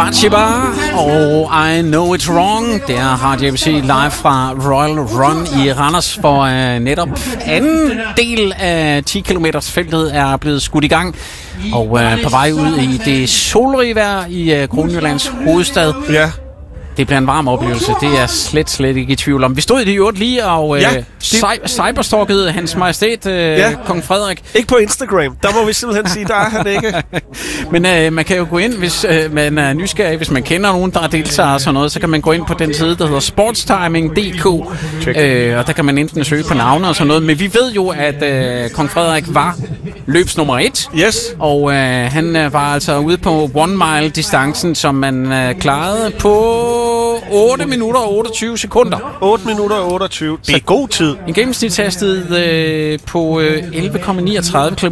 Bathsheba og I Know It's Wrong. Det er Radio ABC live fra Royal Run i Randers, hvor netop anden del af 10 km feltet er blevet skudt i gang. Og på vej ud i det solrige vejr i Kronjyllands hovedstad. Ja. Det bliver en varm oplevelse, det er slet ikke i tvivl om. Vi stod i det jo lige og cyberstalkede hans majestæt, kong Frederik. Ikke på Instagram, der må vi simpelthen sige, der er han ikke. Men man kan jo gå ind, hvis man er nysgerrig, hvis man kender nogen, der deltager og sådan noget, så kan man gå ind på den side, der hedder sportstiming.dk, og der kan man enten søge på navne og sådan noget. Men vi ved jo, at kong Frederik var løbs nummer 1. Yes. Og han var altså ude på 1 mile distancen, som man klarede på 8 minutter og 28 sekunder. 8 minutter og 28. Det er god tid. En gennemsnitshastighed på 11,39 km